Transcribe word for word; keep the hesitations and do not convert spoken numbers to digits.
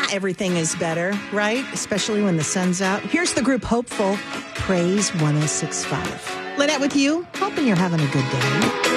Yeah, everything is better, right? Especially when the sun's out. Here's the group Hopeful, Praise one oh six point five. Lynette with you, hoping you're having a good day.